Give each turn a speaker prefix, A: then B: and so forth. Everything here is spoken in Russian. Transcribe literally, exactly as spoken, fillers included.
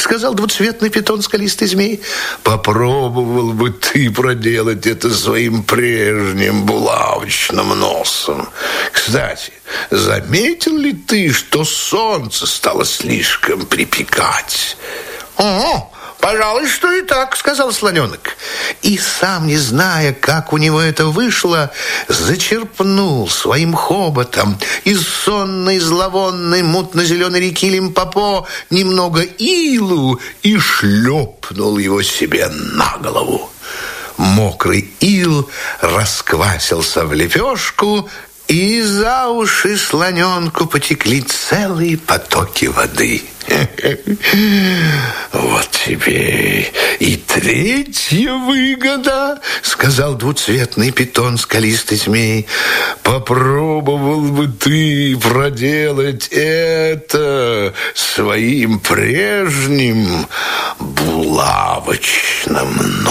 A: сказал двуцветный питон скалистый змей. Попробовал бы ты проделать это своим прежним булавочным носом. Кстати, заметил ли ты, что солнце стало слишком припекать? О, пожалуй, что и так, сказал слоненок. И сам, не зная, как у него это вышло, зачерпнул своим хоботом из сонной, зловонной, мутно-зеленой реки Лимпопо немного илу и шлепнул его себе на голову. Мокрый ил расквасился в лепешку, и за уши слоненку потекли целые потоки воды. Вот тебе и третья выгода, сказал двуцветный питон скалистый змей. Попробовал бы ты проделать это своим прежним булавочным носом.